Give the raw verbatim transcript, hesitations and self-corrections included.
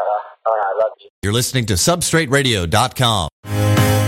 All right, love you. You're listening to substrate radio dot com.